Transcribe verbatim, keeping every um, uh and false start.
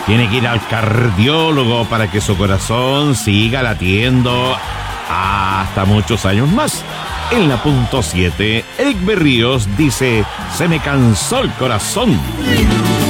Tiene que ir al cardiólogo para que su corazón siga latiendo hasta muchos años más. En la punto siete, Eric Berríos dice: se me cansó el corazón.